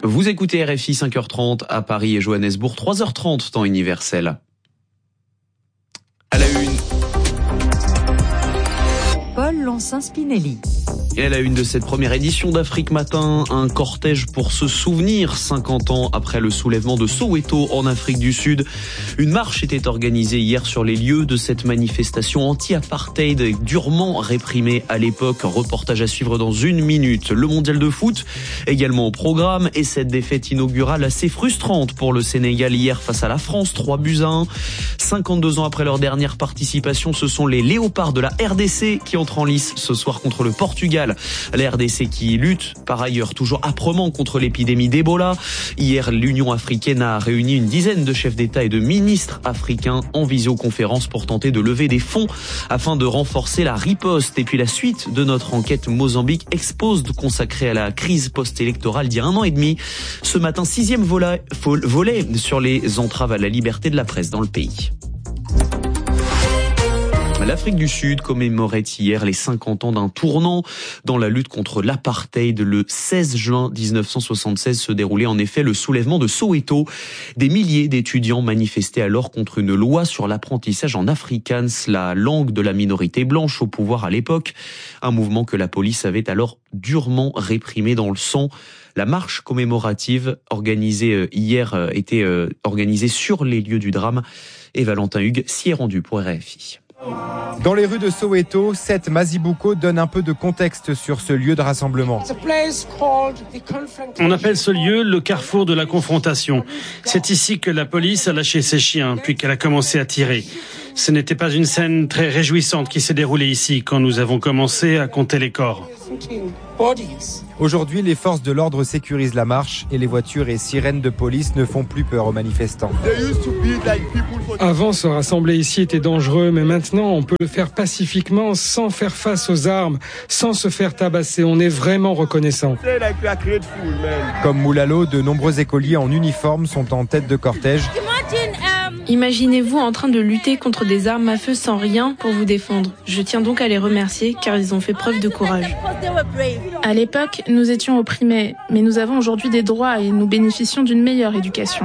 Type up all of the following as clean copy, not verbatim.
Vous écoutez RFI 5h30 à Paris et Johannesburg, 3h30 temps universel. À la une. Paul Lonsin-Spinelli. Et à la une de cette première édition d'Afrique Matin, un cortège pour se souvenir 50 ans après le soulèvement de Soweto en Afrique du Sud. Une marche était organisée hier sur les lieux de cette manifestation anti-apartheid durement réprimée à l'époque. Reportage à suivre dans 1 minute. Le mondial de foot également au programme et cette défaite inaugurale assez frustrante pour le Sénégal hier face à la France, 3-1. 52 ans après leur dernière participation, ce sont les léopards de la RDC qui entrent en lice ce soir contre le Portugal. La RDC qui lutte par ailleurs toujours âprement contre l'épidémie d'Ebola. Hier, l'Union africaine a réuni une dizaine de chefs d'État et de ministres africains en visioconférence pour tenter de lever des fonds afin de renforcer la riposte. Et puis la suite de notre enquête Mozambique Exposed consacrée à la crise post-électorale d'il y a 1 an et demi. Ce matin, 6e volet sur les entraves à la liberté de la presse dans le pays. L'Afrique du Sud commémorait hier les 50 ans d'un tournant dans la lutte contre l'apartheid. Le 16 juin 1976 se déroulait en effet le soulèvement de Soweto. Des milliers d'étudiants manifestaient alors contre une loi sur l'apprentissage en afrikaans, la langue de la minorité blanche au pouvoir à l'époque. Un mouvement que la police avait alors durement réprimé dans le sang. La marche commémorative organisée hier était organisée sur les lieux du drame et Valentin Hugues s'y est rendu pour RFI. Dans les rues de Soweto, Seth Mazibuko donne un peu de contexte sur ce lieu de rassemblement. On appelle ce lieu le carrefour de la confrontation. C'est ici que la police a lâché ses chiens, puis qu'elle a commencé à tirer. Ce n'était pas une scène très réjouissante qui s'est déroulée ici quand nous avons commencé à compter les corps. Aujourd'hui, les forces de l'ordre sécurisent la marche et les voitures et sirènes de police ne font plus peur aux manifestants. Avant, se rassembler ici était dangereux, mais maintenant, on peut le faire pacifiquement, sans faire face aux armes, sans se faire tabasser. On est vraiment reconnaissant. Comme Moulalo, de nombreux écoliers en uniforme sont en tête de cortège. Imaginez-vous en train de lutter contre des armes à feu sans rien pour vous défendre. Je tiens donc à les remercier car ils ont fait preuve de courage. À l'époque, nous étions opprimés, mais nous avons aujourd'hui des droits et nous bénéficions d'une meilleure éducation.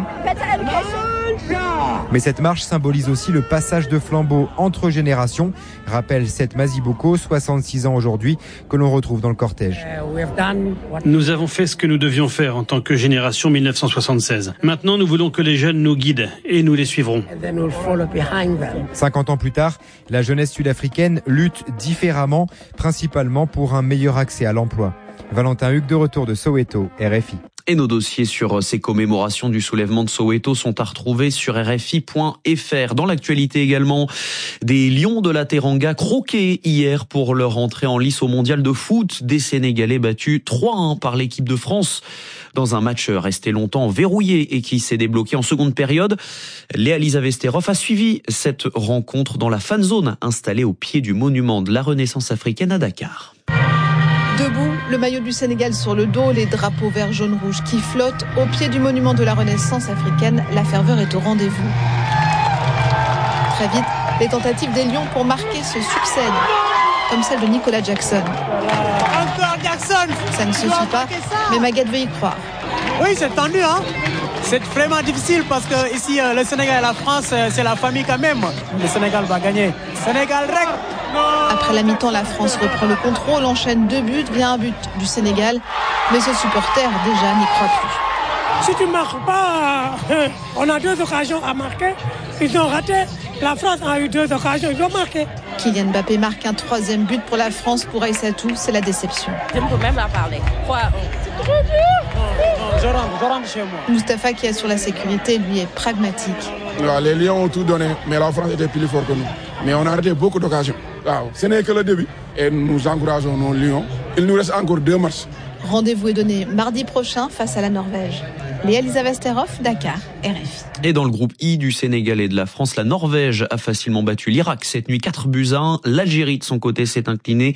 Mais cette marche symbolise aussi le passage de flambeau entre générations, rappelle Seth Mazibuko, 66 ans aujourd'hui, que l'on retrouve dans le cortège. Nous avons fait ce que nous devions faire en tant que génération 1976. Maintenant, nous voulons que les jeunes nous guident et nous les suivrons. 50 ans plus tard, la jeunesse sud-africaine lutte différemment, principalement pour un meilleur accès à l'emploi. Valentin Hugues de retour de Soweto, RFI. Et nos dossiers sur ces commémorations du soulèvement de Soweto sont à retrouver sur rfi.fr. Dans l'actualité également, des Lions de la Teranga croqués hier pour leur entrée en lice au mondial de foot. Des Sénégalais battus 3-1 par l'équipe de France dans un match resté longtemps verrouillé et qui s'est débloqué en seconde période. Léa-Lisa Vesterov a suivi cette rencontre dans la fan zone installée au pied du monument de la Renaissance africaine à Dakar. Debout, le maillot du Sénégal sur le dos, les drapeaux vert, jaune, rouge qui flottent. Au pied du monument de la Renaissance africaine, la ferveur est au rendez-vous. Très vite, les tentatives des Lions pour marquer se succèdent, comme celle de Nicolas Jackson. Encore Jackson! Ça ne suffit pas, mais Maguette veut y croire. Oui, c'est tendu, hein? C'est vraiment difficile parce que ici, le Sénégal et la France, c'est la famille quand même. Le Sénégal va gagner. Sénégal règle! Après la mi-temps, la France reprend le contrôle, enchaîne 2 buts, via un but du Sénégal. Mais ce supporter, déjà, n'y croit plus. Si tu ne marques pas, on a 2 occasions à marquer. Ils ont raté. La France a eu 2 occasions, ils ont marqué. Kylian Mbappé marque un 3e but pour la France. Pour Aïssatou, c'est la déception. Je ne peux même pas parler. 3-1. Je rentre chez moi. Moustapha, qui assure la sécurité, lui est pragmatique. Les Lions ont tout donné, mais la France était plus forte que nous. Mais on a raté beaucoup d'occasions. Ce n'est que le début. Et nous encourageons nos Lions. Il nous reste encore 2 matchs. Rendez-vous est donné mardi prochain face à la Norvège. Léa-Lisa Vesterov, Dakar, RFI. Et dans le groupe I du Sénégal et de la France, la Norvège a facilement battu l'Irak cette nuit 4-1. L'Algérie de son côté s'est inclinée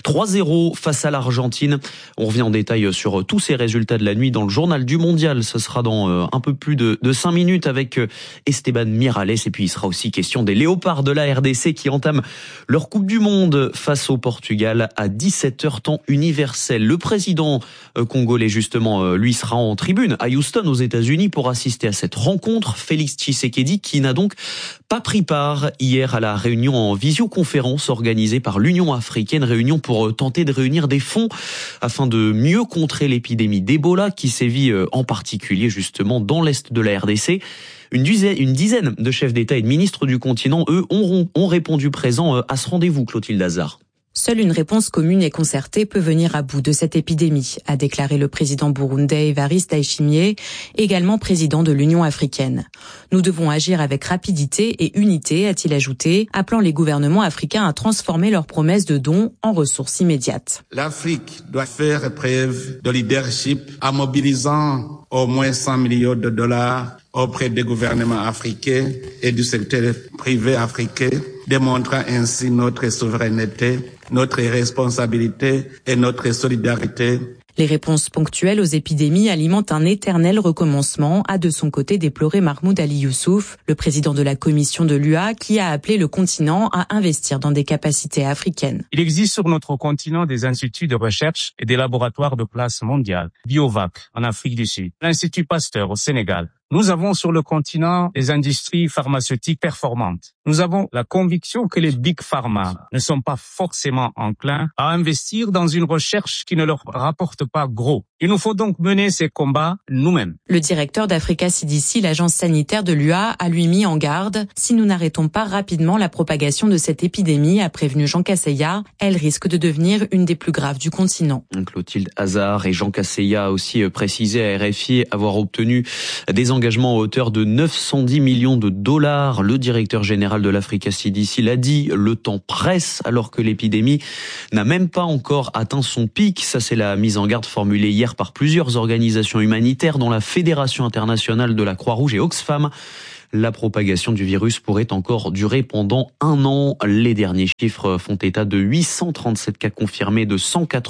3-0 face à l'Argentine. On revient en détail sur tous ces résultats de la nuit dans le journal du Mondial. Ce sera dans un peu plus de 5 minutes avec Esteban Miralles. Et puis il sera aussi question des Léopards de la RDC qui entament leur Coupe du Monde face au Portugal à 17h temps universel. Le président congolais justement, lui sera en tribune à Houston aux États-Unis pour assister à cette rencontre. Félix Tshisekedi qui n'a donc pas pris part hier à la réunion en visioconférence organisée par l'Union africaine, réunion pour tenter de réunir des fonds afin de mieux contrer l'épidémie d'Ebola qui sévit en particulier justement dans l'est de la RDC. Une dizaine de chefs d'État et de ministres du continent, eux, ont répondu présents à ce rendez-vous, Clotilde Hazard. Seule une réponse commune et concertée peut venir à bout de cette épidémie, a déclaré le président burundais Evariste Ndayishimiye, également président de l'Union africaine. Nous devons agir avec rapidité et unité, a-t-il ajouté, appelant les gouvernements africains à transformer leurs promesses de dons en ressources immédiates. L'Afrique doit faire preuve de leadership en mobilisant au moins 100 millions de dollars auprès des gouvernements africains et du secteur privé africain, démontrant ainsi notre souveraineté, notre responsabilité et notre solidarité. Les réponses ponctuelles aux épidémies alimentent un éternel recommencement, a de son côté déploré Mahmoud Ali Youssouf, le président de la commission de l'UA, qui a appelé le continent à investir dans des capacités africaines. Il existe sur notre continent des instituts de recherche et des laboratoires de place mondiale. Biovac en Afrique du Sud, l'Institut Pasteur au Sénégal. Nous avons sur le continent des industries pharmaceutiques performantes. Nous avons la conviction que les big pharma ne sont pas forcément enclins à investir dans une recherche qui ne leur rapporte pas gros. Il nous faut donc mener ces combats nous-mêmes. Le directeur d'Africa CDC, l'agence sanitaire de l'UA, a lui mis en garde. Si nous n'arrêtons pas rapidement la propagation de cette épidémie, a prévenu Jean Casseya, elle risque de devenir une des plus graves du continent. Clotilde Hazard et Jean Casseya a aussi précisé à RFI avoir obtenu des engagements à hauteur de 910 millions de dollars. Le directeur général de l'Africa CDC l'a dit, le temps presse alors que l'épidémie n'a même pas encore atteint son pic. Ça, c'est la mise en garde formulée hier par plusieurs organisations humanitaires dont la Fédération internationale de la Croix-Rouge et Oxfam. La propagation du virus pourrait encore durer pendant 1 an. Les derniers chiffres font état de 837 cas confirmés, de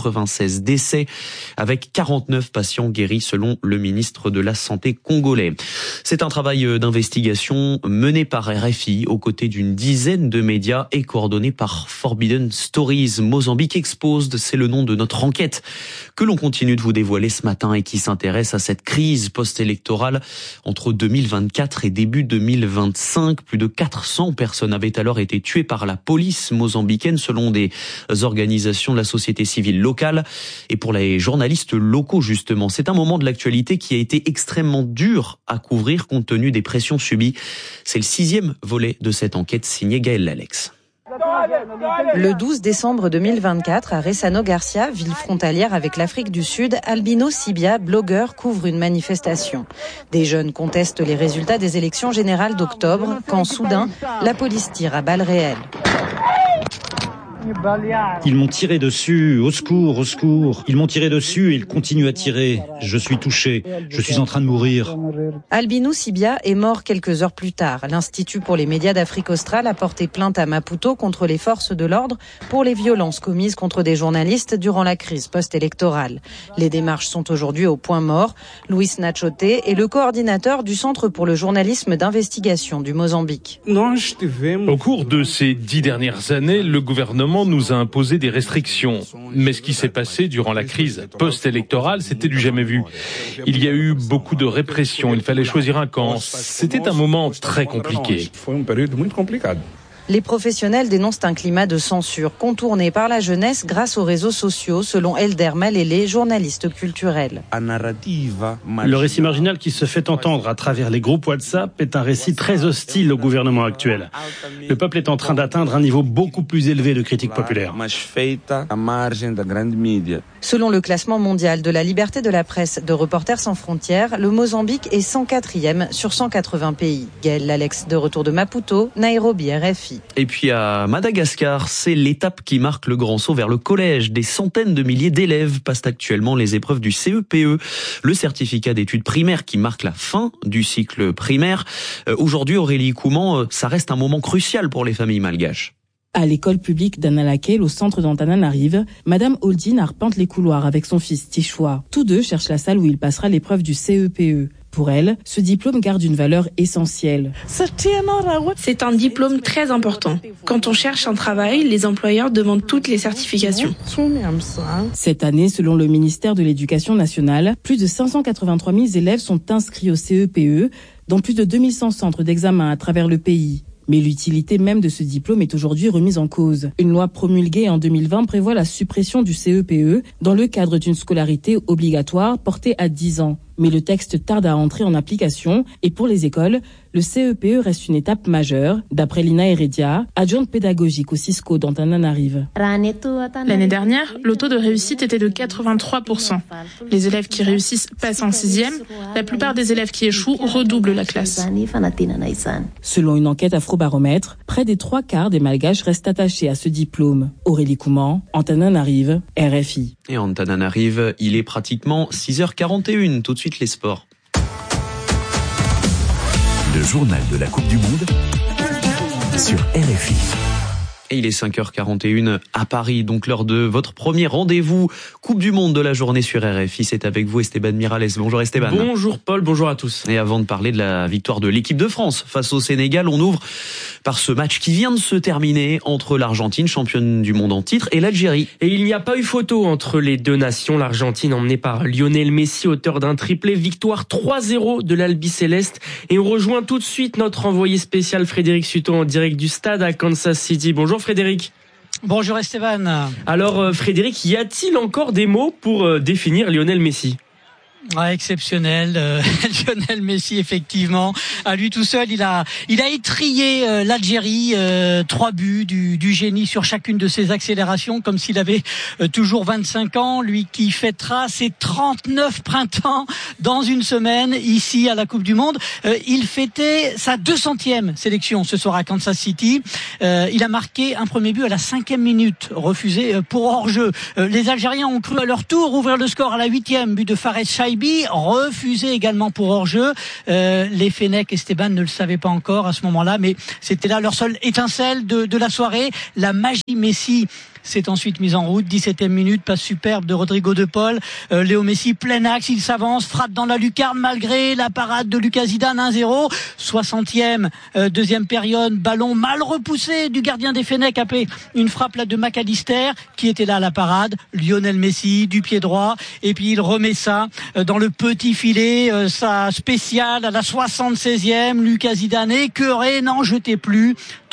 196 décès, avec 49 patients guéris selon le ministre de la Santé congolais. C'est un travail d'investigation mené par RFI aux côtés d'une dizaine de médias et coordonné par Forbidden Stories. Mozambique Exposed, c'est le nom de notre enquête que l'on continue de vous dévoiler ce matin et qui s'intéresse à cette crise post-électorale entre 2024 et début 2025. Plus de 400 personnes avaient alors été tuées par la police mozambicaine selon des organisations de la société civile locale. Et pour les journalistes locaux justement, c'est un moment de l'actualité qui a été extrêmement dur à couvrir compte tenu des pressions subies. C'est le 6e volet de cette enquête signée Gaël Lalex. Le 12 décembre 2024, à Ressano Garcia, ville frontalière avec l'Afrique du Sud, Albino Sibia, blogueur, couvre une manifestation. Des jeunes contestent les résultats des élections générales d'octobre, quand soudain, la police tire à balles réelles. Ils m'ont tiré dessus, au secours, au secours. Ils m'ont tiré dessus et ils continuent à tirer. Je suis touché, je suis en train de mourir. Albino Sibia est mort quelques heures plus tard. L'Institut pour les médias d'Afrique australe a porté plainte à Maputo contre les forces de l'ordre pour les violences commises contre des journalistes durant la crise post-électorale. Les démarches sont aujourd'hui au point mort. Luis Nachote est le coordinateur du Centre pour le journalisme d'investigation du Mozambique. Au cours de ces 10 dernières années, le gouvernement nous a imposé des restrictions. Mais ce qui s'est passé durant la crise post-électorale, c'était du jamais vu. Il y a eu beaucoup de répression, il fallait choisir un camp. C'était un moment très compliqué. Les professionnels dénoncent un climat de censure contourné par la jeunesse grâce aux réseaux sociaux, selon Elder Malele, journaliste culturel. Le récit marginal qui se fait entendre à travers les groupes WhatsApp est un récit très hostile au gouvernement actuel. Le peuple est en train d'atteindre un niveau beaucoup plus élevé de critique populaire. Selon le classement mondial de la liberté de la presse de Reporters sans frontières, le Mozambique est 104e sur 180 pays. Gaël Lalex, de retour de Maputo, Nairobi, RFI. RFI. Et puis à Madagascar, c'est l'étape qui marque le grand saut vers le collège. Des centaines de milliers d'élèves passent actuellement les épreuves du CEPE, le certificat d'études primaires qui marque la fin du cycle primaire. Aujourd'hui, Aurélie Couman, ça reste un moment crucial pour les familles malgaches. À l'école publique d'Analakel, au centre d'Antananarive, Madame Holdin arpente les couloirs avec son fils Tichoua. Tous deux cherchent la salle où il passera l'épreuve du CEPE. Pour elle, ce diplôme garde une valeur essentielle. C'est un diplôme très important. Quand on cherche un travail, les employeurs demandent toutes les certifications. Cette année, selon le ministère de l'Éducation nationale, plus de 583 000 élèves sont inscrits au CEPE dans plus de 2100 centres d'examen à travers le pays. Mais l'utilité même de ce diplôme est aujourd'hui remise en cause. Une loi promulguée en 2020 prévoit la suppression du CEPE dans le cadre d'une scolarité obligatoire portée à 10 ans. Mais le texte tarde à entrer en application et pour les écoles, le CEPE reste une étape majeure. D'après Lina Heredia, adjointe pédagogique au Cisco d'Antananarive. L'année dernière, le taux de réussite était de 83%. Les élèves qui réussissent passent en 6e. La plupart des élèves qui échouent redoublent la classe. Selon une enquête Afrobaromètre, près des 3/4 des Malgaches restent attachés à ce diplôme. Aurélie Couman, Antananarive, RFI. Et Antananarive, il est pratiquement 6h41. Tout de suite les sports. Le journal de la Coupe du Monde sur RFI. Et il est 5h41 à Paris, donc l'heure de votre premier rendez-vous Coupe du Monde de la journée sur RFI. C'est avec vous Esteban Miralles. Bonjour Esteban. Bonjour Paul, bonjour à tous. Et avant de parler de la victoire de l'équipe de France face au Sénégal, on ouvre par ce match qui vient de se terminer entre l'Argentine, championne du monde en titre, et l'Algérie. Et il n'y a pas eu photo entre les deux nations. L'Argentine emmenée par Lionel Messi, auteur d'un triplé, victoire 3-0 de l'Albi-Céleste. Et on rejoint tout de suite notre envoyé spécial Frédéric Sutton en direct du stade à Kansas City. Bonjour Frédéric. Bonjour Esteban. Alors Frédéric, y a-t-il encore des mots pour définir Lionel Messi ? Exceptionnel, Lionel Messi effectivement. À lui tout seul, il a étrillé l'Algérie, 3 buts du génie sur chacune de ses accélérations, comme s'il avait toujours 25 ans. Lui qui fêtera ses 39 printemps dans une semaine ici à la Coupe du Monde. Il fêtait sa 200e sélection ce soir à Kansas City. Il a marqué un premier but à la 5e minute, refusé pour hors-jeu. Les Algériens ont cru à leur tour ouvrir le score à la 8e, but de Fares Chaibi, refusé également pour hors-jeu. Les Fennecs, Esteban ne le savaient pas encore à ce moment-là, mais c'était là leur seule étincelle de la soirée. La magie Messi s'est ensuite mise en route. 17e minute, passe superbe de Rodrigo de Paul. Léo Messi, plein axe, il s'avance, frappe dans la lucarne malgré la parade de Lucas Zidane, 1-0. 60e, deuxième période, ballon mal repoussé du gardien des Fennecs après une frappe là de McAllister qui était là à la parade. Lionel Messi du pied droit et puis il remet ça dans le petit filet, sa spéciale à la 76e. Lucas Zidane écœuré, n'en jetait plus.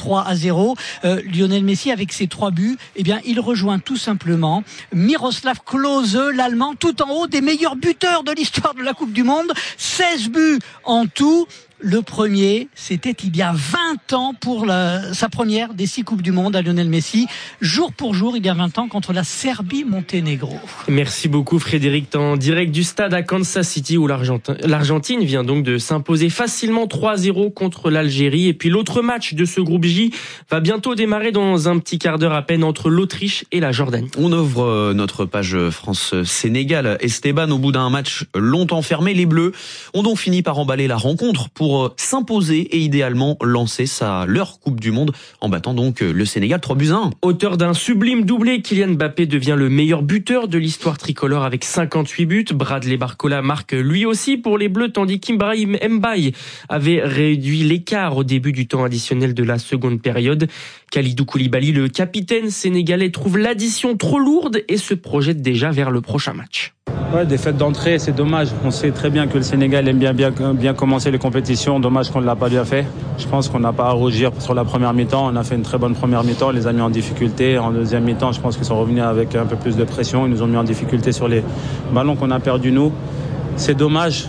3-0. Lionel Messi avec ses 3 buts, eh bien il rejoint tout simplement Miroslav Klose, l'Allemand, tout en haut des meilleurs buteurs de l'histoire de la Coupe du Monde. 16 buts en tout. Le premier, c'était il y a 20 ans pour sa première des 6 Coupes du Monde à Lionel Messi. Jour pour jour, il y a 20 ans, contre la Serbie-Monténégro. Merci beaucoup Frédéric. En direct du stade à Kansas City où l'Argentine vient donc de s'imposer facilement 3-0 contre l'Algérie. Et puis l'autre match de ce groupe J va bientôt démarrer dans un petit quart d'heure à peine entre l'Autriche et la Jordanie. On ouvre notre page France-Sénégal. Esteban, au bout d'un match longtemps fermé, les Bleus ont donc fini par emballer la rencontre pour s'imposer et idéalement lancer leur Coupe du Monde en battant donc le Sénégal 3-1. Auteur d'un sublime doublé, Kylian Mbappé devient le meilleur buteur de l'histoire tricolore avec 58 buts. Bradley Barcola marque lui aussi pour les Bleus tandis qu'Ibrahim Mbaye avait réduit l'écart au début du temps additionnel de la seconde période. Kalidou Koulibaly, le capitaine sénégalais, trouve l'addition trop lourde et se projette déjà vers le prochain match. Ouais, défaite d'entrée, c'est dommage. On sait très bien que le Sénégal aime bien commencer les compétitions. Dommage qu'on ne l'a pas bien fait. Je pense qu'on n'a pas à rougir sur la première mi-temps. On a fait une très bonne première mi-temps. On les a mis en difficulté. En deuxième mi-temps, je pense qu'ils sont revenus avec un peu plus de pression. Ils nous ont mis en difficulté sur les ballons qu'on a perdus nous. C'est dommage.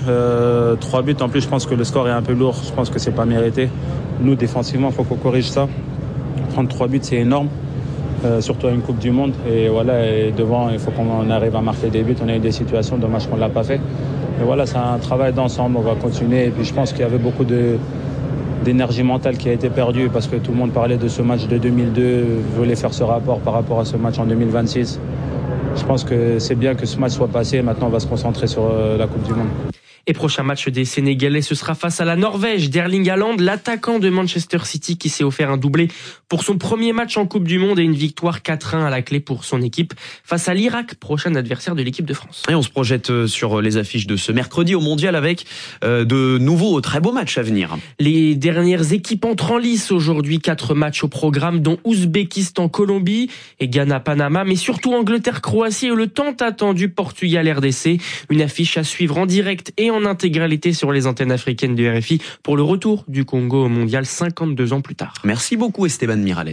3 buts en plus, je pense que le score est un peu lourd. Je pense que c'est pas mérité. Nous, défensivement, il faut qu'on corrige ça. Prendre 3 buts, c'est énorme. Surtout à une Coupe du Monde et voilà, et devant il faut qu'on arrive à marquer des buts. On a eu des situations, dommage qu'on ne l'a pas fait, mais voilà, c'est un travail d'ensemble, on va continuer. Et puis je pense qu'il y avait beaucoup d'énergie mentale qui a été perdue parce que tout le monde parlait de ce match de 2002, voulait faire ce rapport par rapport à ce match en 2026. Je pense que c'est bien que ce match soit passé. Maintenant, on va se concentrer sur la Coupe du Monde. Et prochain match des Sénégalais, ce sera face à la Norvège d'Erling Haaland, l'attaquant de Manchester City qui s'est offert un doublé pour son premier match en Coupe du Monde et une victoire 4-1 à la clé pour son équipe face à l'Irak, prochain adversaire de l'équipe de France. Et on se projette sur les affiches de ce mercredi au Mondial avec de nouveaux très beaux matchs à venir. Les dernières équipes entrent en lice aujourd'hui, 4 matchs au programme dont Ouzbékistan-Colombie et Ghana-Panama, mais surtout Angleterre-Croatie et le tant attendu Portugal-RDC. Une affiche à suivre en direct et en intégralité sur les antennes africaines de RFI pour le retour du Congo au Mondial 52 ans plus tard. Merci beaucoup Esteban Miralles.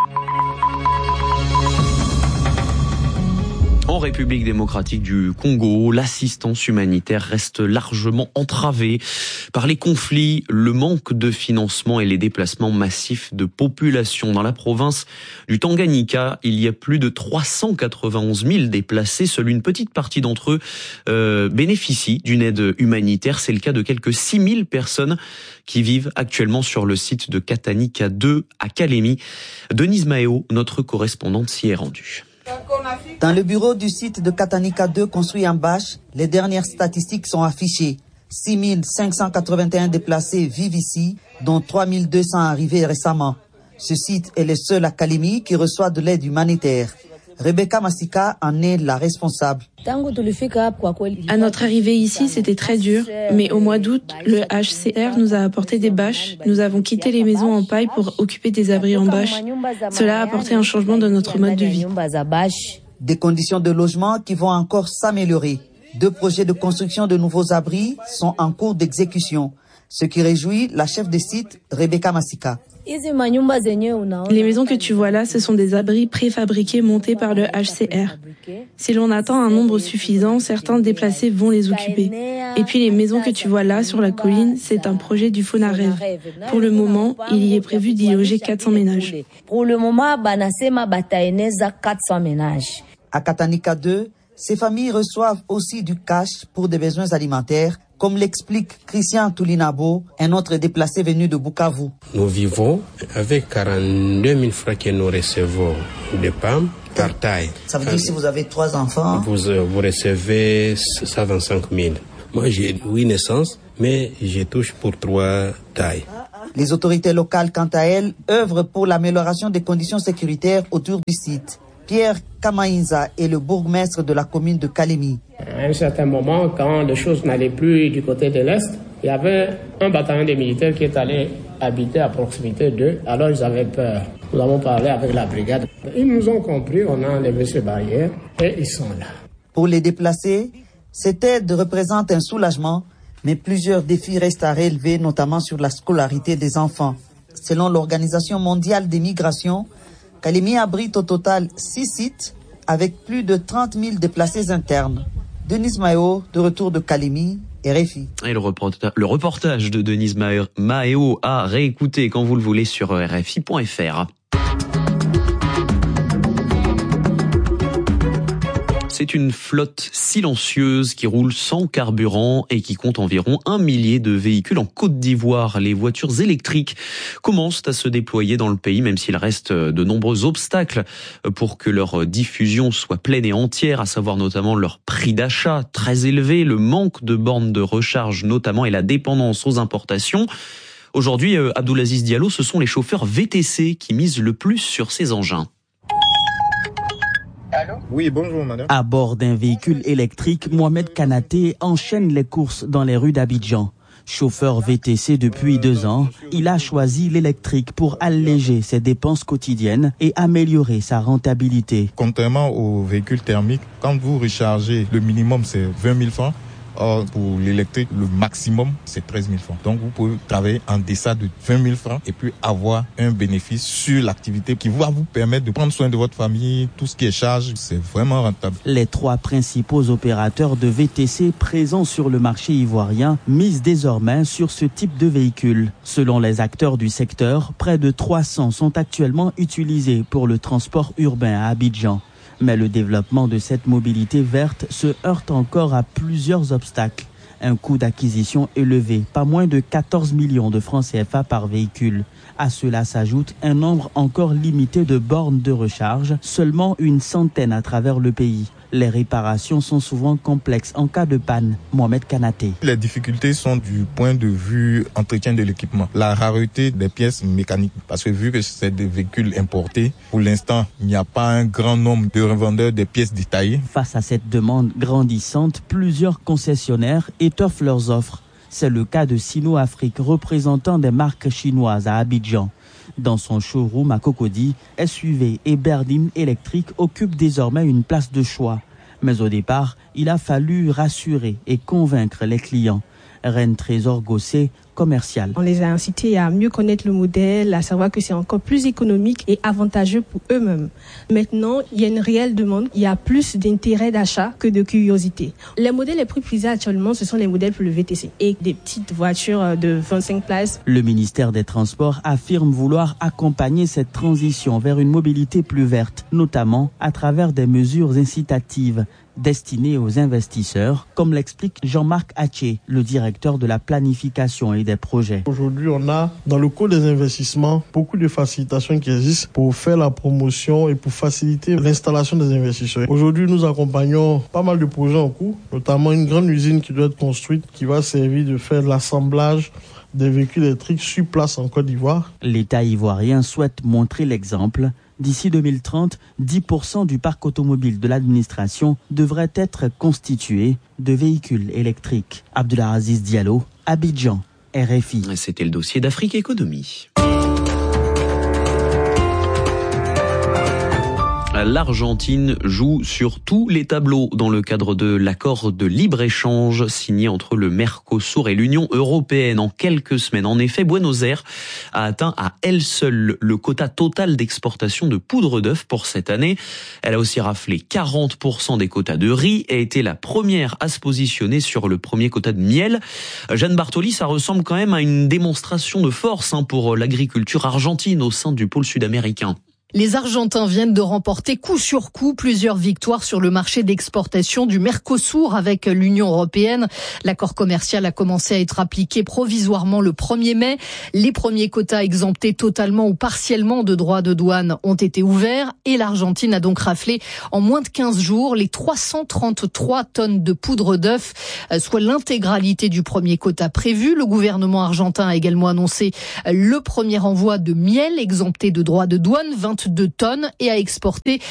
En République démocratique du Congo, l'assistance humanitaire reste largement entravée par les conflits, le manque de financement et les déplacements massifs de population. Dans la province du Tanganyika, il y a plus de 391 000 déplacés. Seule une petite partie d'entre eux bénéficient d'une aide humanitaire. C'est le cas de quelques 6 000 personnes qui vivent actuellement sur le site de Katanika 2 à Kalemi. Denise Maheo, notre correspondante, s'y est rendue. Dans le bureau du site de Katanika 2 construit en bâche, les dernières statistiques sont affichées. 6 581 déplacés vivent ici, dont 3 200 arrivés récemment. Ce site est le seul à Kalemi qui reçoit de l'aide humanitaire. Rebecca Massika en est la responsable. À notre arrivée ici, c'était très dur, mais au mois d'août, le HCR nous a apporté des bâches. Nous avons quitté les maisons en paille pour occuper des abris en bâche. Cela a apporté un changement dans notre mode de vie. Des conditions de logement qui vont encore s'améliorer. 2 projets de construction de nouveaux abris sont en cours d'exécution, ce qui réjouit la chef de site, Rebecca Massika. Les maisons que tu vois là, ce sont des abris préfabriqués montés par le HCR. Si l'on atteint un nombre suffisant, certains déplacés vont les occuper. Et puis les maisons que tu vois là sur la colline, c'est un projet du FONAREV. Pour le moment, il y est prévu d'y loger 400 ménages. À Katanika 2, ces familles reçoivent aussi du cash pour des besoins alimentaires, comme l'explique Christian Toulinabo, un autre déplacé venu de Bukavu. Nous vivons avec 42 000 francs que nous recevons de PAM par taille. Ça veut dire que si vous avez 3 enfants, vous recevez 125 000. Moi, j'ai 8 naissances, mais je touche pour 3 tailles. Les autorités locales, quant à elles, œuvrent pour l'amélioration des conditions sécuritaires autour du site. Pierre Kamainza est le bourgmestre de la commune de Kalemi. À un certain moment, quand les choses n'allaient plus du côté de l'Est, il y avait un bataillon de militaires qui est allé habiter à proximité d'eux. Alors ils avaient peur. Nous avons parlé avec la brigade. Ils nous ont compris, on a enlevé ces barrières et ils sont là. Pour les déplacés, cette aide représente un soulagement, mais plusieurs défis restent à relever, notamment sur la scolarité des enfants. Selon l'Organisation mondiale des migrations, Kalemi abrite au total 6 sites avec plus de 30 000 déplacés internes. Denise Maheo, de retour de Kalemi, RFI. Et le reportage de Denise Maheo à réécouter quand vous le voulez sur RFI.fr. C'est une flotte silencieuse qui roule sans carburant et qui compte environ 1 millier de véhicules en Côte d'Ivoire. Les voitures électriques commencent à se déployer dans le pays, même s'il reste de nombreux obstacles pour que leur diffusion soit pleine et entière, à savoir notamment leur prix d'achat très élevé, le manque de bornes de recharge notamment et la dépendance aux importations. Aujourd'hui, Abdoulaziz Diallo, ce sont les chauffeurs VTC qui misent le plus sur ces engins. Oui, bonjour madame. À bord d'un véhicule électrique, Mohamed Kanaté enchaîne les courses dans les rues d'Abidjan. Chauffeur VTC depuis 2 ans, il a choisi l'électrique pour alléger ses dépenses quotidiennes et améliorer sa rentabilité. Contrairement aux véhicules thermiques, quand vous rechargez, le minimum c'est 20 000 francs. Or, pour l'électrique, le maximum, c'est 13 000 francs. Donc, vous pouvez travailler en deçà de 20 000 francs et puis avoir un bénéfice sur l'activité qui va vous permettre de prendre soin de votre famille. Tout ce qui est charge, c'est vraiment rentable. Les 3 principaux opérateurs de VTC présents sur le marché ivoirien misent désormais sur ce type de véhicule. Selon les acteurs du secteur, près de 300 sont actuellement utilisés pour le transport urbain à Abidjan. Mais le développement de cette mobilité verte se heurte encore à plusieurs obstacles. Un coût d'acquisition élevé, pas moins de 14 millions de francs CFA par véhicule. À cela s'ajoute un nombre encore limité de bornes de recharge, seulement une centaine à travers le pays. Les réparations sont souvent complexes en cas de panne. Mohamed Kanaté. Les difficultés sont du point de vue entretien de l'équipement. La rareté des pièces mécaniques. Parce que vu que c'est des véhicules importés, pour l'instant, il n'y a pas un grand nombre de revendeurs des pièces détaillées. Face à cette demande grandissante, plusieurs concessionnaires étoffent leurs offres. C'est le cas de Sino Afrique, représentant des marques chinoises à Abidjan. Dans son showroom à Cocody, SUV et berline électrique occupent désormais une place de choix. Mais au départ, il a fallu rassurer et convaincre les clients. Reine Trésor Gossé, commercial. On les a incités à mieux connaître le modèle, à savoir que c'est encore plus économique et avantageux pour eux-mêmes. Maintenant, il y a une réelle demande, il y a plus d'intérêt d'achat que de curiosité. Les modèles les plus prisés actuellement, ce sont les modèles pour le VTC et des petites voitures de 25 places. Le ministère des Transports affirme vouloir accompagner cette transition vers une mobilité plus verte, notamment à travers des mesures incitatives destinées aux investisseurs, comme l'explique Jean-Marc Haché, le directeur de la planification et des projets. Aujourd'hui, on a dans le cours des investissements beaucoup de facilitations qui existent pour faire la promotion et pour faciliter l'installation des investisseurs. Aujourd'hui, nous accompagnons pas mal de projets en cours, notamment une grande usine qui doit être construite, qui va servir de faire l'assemblage des véhicules électriques sur place en Côte d'Ivoire. L'État ivoirien souhaite montrer l'exemple. D'ici 2030, 10% du parc automobile de l'administration devrait être constitué de véhicules électriques. Abdelaziz Diallo, Abidjan, RFI. C'était le dossier d'Afrique Économie. L'Argentine joue sur tous les tableaux dans le cadre de l'accord de libre-échange signé entre le Mercosur et l'Union européenne en quelques semaines. En effet, Buenos Aires a atteint à elle seule le quota total d'exportation de poudre d'œuf pour cette année. Elle a aussi raflé 40% des quotas de riz et été la première à se positionner sur le premier quota de miel. Jeanne Bartoli, ça ressemble quand même à une démonstration de force pour l'agriculture argentine au sein du pôle sud-américain. Les Argentins viennent de remporter coup sur coup plusieurs victoires sur le marché d'exportation du Mercosur avec l'Union européenne. L'accord commercial a commencé à être appliqué provisoirement le 1er mai. Les premiers quotas exemptés totalement ou partiellement de droits de douane ont été ouverts et l'Argentine a donc raflé en moins de 15 jours les 333 tonnes de poudre d'œuf, soit l'intégralité du premier quota prévu. Le gouvernement argentin a également annoncé le premier envoi de miel exempté de droits de douane, 22 tonnes, et a exporté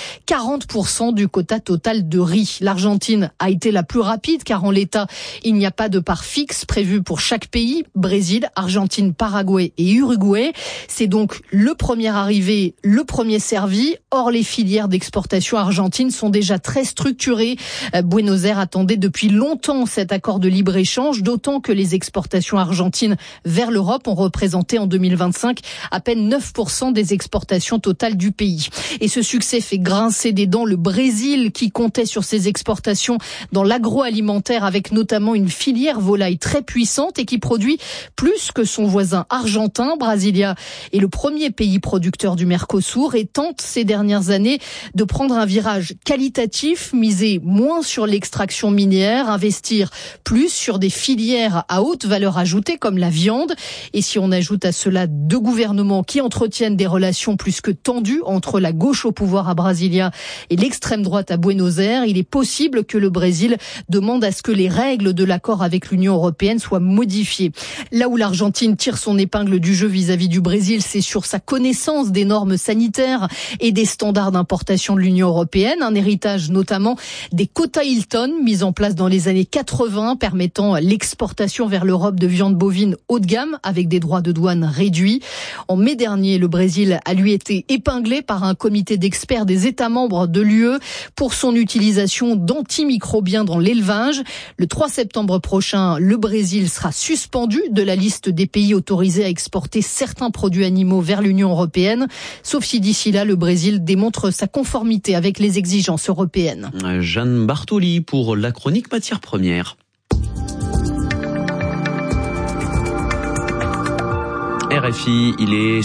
40% du quota total de riz. L'Argentine a été la plus rapide car en l'état, il n'y a pas de part fixe prévue pour chaque pays. Brésil, Argentine, Paraguay et Uruguay. C'est donc le premier arrivé, le premier servi. Or, les filières d'exportation argentines sont déjà très structurées. Buenos Aires attendait depuis longtemps cet accord de libre-échange, d'autant que les exportations argentines vers l'Europe ont représenté en 2025 à peine 9% des exportations totales du pays. Et ce succès fait grincer des dents le Brésil qui comptait sur ses exportations dans l'agroalimentaire avec notamment une filière volaille très puissante et qui produit plus que son voisin argentin. Brasilia est le premier pays producteur du Mercosur et tente ces dernières années de prendre un virage qualitatif, miser moins sur l'extraction minière, investir plus sur des filières à haute valeur ajoutée comme la viande. Et si on ajoute à cela deux gouvernements qui entretiennent des relations plus que tendues entre la gauche au pouvoir à Brasilia et l'extrême droite à Buenos Aires, il est possible que le Brésil demande à ce que les règles de l'accord avec l'Union européenne soient modifiées. Là où l'Argentine tire son épingle du jeu vis-à-vis du Brésil, c'est sur sa connaissance des normes sanitaires et des standards d'importation de l'Union européenne, un héritage notamment des quotas Hilton mis en place dans les années 80 permettant l'exportation vers l'Europe de viande bovine haut de gamme avec des droits de douane réduits. En mai dernier, le Brésil a lui été épinglé par un comité d'experts des États membres de l'UE pour son utilisation d'antimicrobiens dans l'élevage. Le 3 septembre prochain, le Brésil sera suspendu de la liste des pays autorisés à exporter certains produits animaux vers l'Union européenne, sauf si d'ici là, le Brésil démontre sa conformité avec les exigences européennes. Jeanne Bartoli pour la chronique matières premières. RFI, il est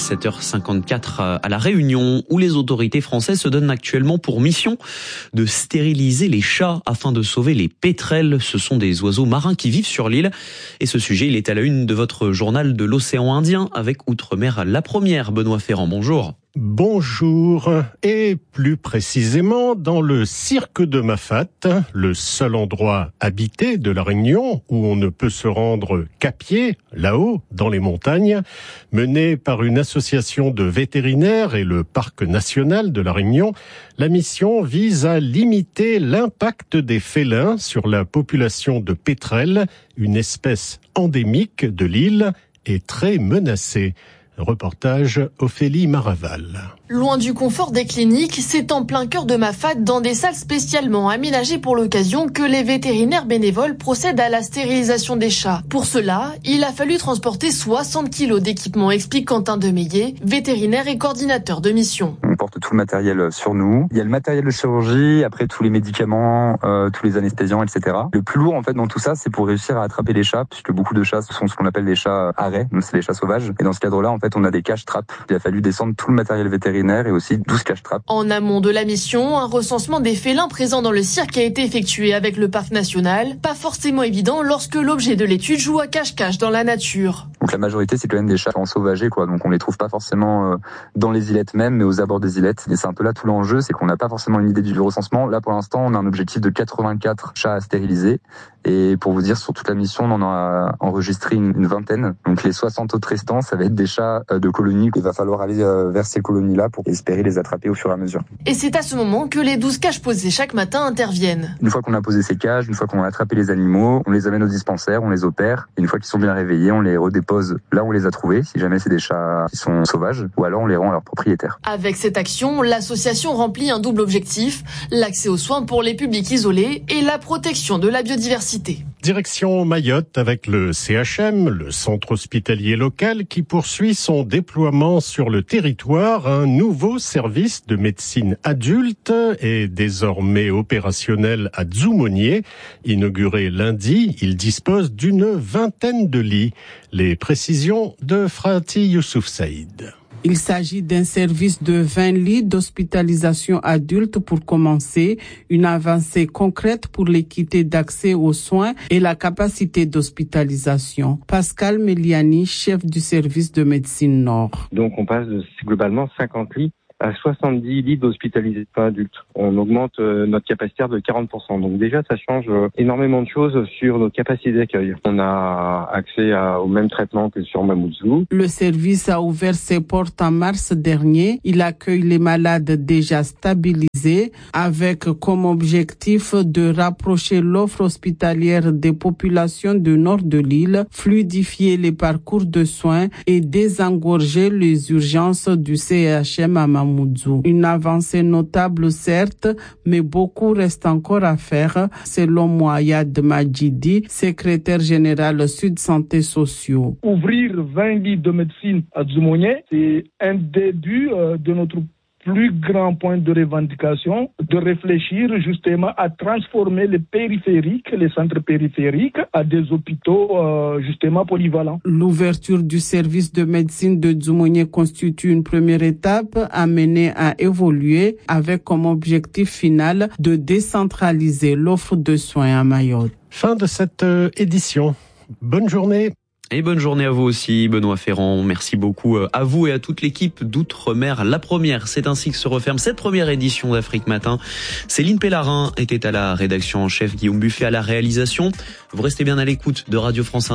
7h54 à La Réunion, où les autorités françaises se donnent actuellement pour mission de stériliser les chats afin de sauver les pétrels. Ce sont des oiseaux marins qui vivent sur l'île. Et ce sujet, il est à la une de votre journal de l'océan Indien avec Outre-mer La Première. Benoît Ferrand, bonjour. Bonjour, et plus précisément dans le cirque de Mafat, le seul endroit habité de La Réunion où on ne peut se rendre qu'à pied, là-haut, dans les montagnes, mené par une association de vétérinaires et le parc national de La Réunion. La mission vise à limiter l'impact des félins sur la population de pétrels, une espèce endémique de l'île et très menacée. Reportage Ophélie Maraval. Loin du confort des cliniques, c'est en plein cœur de Mafat, dans des salles spécialement aménagées pour l'occasion, que les vétérinaires bénévoles procèdent à la stérilisation des chats. Pour cela, il a fallu transporter 60 kilos d'équipement, explique Quentin Demeillet, vétérinaire et coordinateur de mission. On porte tout le matériel sur nous. Il y a le matériel de chirurgie, après tous les médicaments, tous les anesthésiants, etc. Le plus lourd, en fait, dans tout ça, c'est pour réussir à attraper les chats, puisque beaucoup de chats, ce sont ce qu'on appelle des chats arrêts, donc c'est les chats sauvages. Et dans ce cadre-là, en fait, on a des cache-trappes. Il a fallu descendre tout le matériel vétérinaire et aussi 12 cache-trappes. En amont de la mission, un recensement des félins présents dans le cirque a été effectué avec le parc national. Pas forcément évident lorsque l'objet de l'étude joue à cache-cache dans la nature. Donc la majorité, c'est quand même des chats ensauvagés, quoi. Donc on les trouve pas forcément dans les îlettes même, mais aux abords des îlettes. Et c'est un peu là tout l'enjeu, c'est qu'on n'a pas forcément une idée du recensement. Là, pour l'instant, on a un objectif de 84 chats à stériliser. Et pour vous dire, sur toute la mission, on en a enregistré une vingtaine. Donc les 60 autres restants, ça va être des chats de colonies. Il va falloir aller vers ces colonies-là pour espérer les attraper au fur et à mesure. Et c'est à ce moment que les 12 cages posées chaque matin interviennent. Une fois qu'on a posé ces cages, une fois qu'on a attrapé les animaux, on les amène au dispensaire, on les opère. Et une fois qu'ils sont bien réveillés, on les redépose là où on les a trouvés, si jamais c'est des chats qui sont sauvages, ou alors on les rend à leurs propriétaires. Avec cette action, l'association remplit un double objectif, l'accès aux soins pour les publics isolés et la protection de la biodiversité. Direction Mayotte avec le CHM, le centre hospitalier local, qui poursuit son déploiement sur le territoire. Un nouveau service de médecine adulte est désormais opérationnel à Dzoumogné. Inauguré lundi, il dispose d'une vingtaine de lits. Les précisions de Frati Youssouf Saïd. Il s'agit d'un service de 20 lits d'hospitalisation adulte pour commencer, une avancée concrète pour l'équité d'accès aux soins et la capacité d'hospitalisation. Pascal Meliani, chef du service de médecine Nord. Donc on passe de globalement 50 lits à 70 lits d'hospitalisation adulte. On augmente notre capacité de 40%. Donc déjà, ça change énormément de choses sur nos capacités d'accueil. On a accès au même traitement que sur Mamoudzou. Le service a ouvert ses portes en mars dernier. Il accueille les malades déjà stabilisés avec comme objectif de rapprocher l'offre hospitalière des populations du nord de l'île, fluidifier les parcours de soins et désengorger les urgences du CHM à Mamoudzou. Une avancée notable certes, mais beaucoup reste encore à faire, selon Moayad Majidi, secrétaire général Sud Santé Sociaux. Ouvrir 20 lits de médecine à Dzoumogné, c'est un début de notre plus grand point de revendication, de réfléchir justement à transformer les périphériques, les centres périphériques, à des hôpitaux justement polyvalents. L'ouverture du service de médecine de Dzoumogné constitue une première étape amenée à évoluer avec comme objectif final de décentraliser l'offre de soins à Mayotte. Fin de cette édition. Bonne journée. Et bonne journée à vous aussi, Benoît Ferrand. Merci beaucoup à vous et à toute l'équipe d'Outre-mer La Première. C'est ainsi que se referme cette première édition d'Afrique Matin. Céline Pellarin était à la rédaction en chef, Guillaume Buffet à la réalisation. Vous restez bien à l'écoute de Radio France,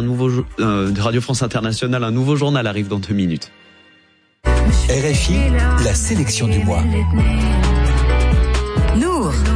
de Radio France Internationale. Un nouveau journal arrive dans 2 minutes. RFI, la sélection du mois.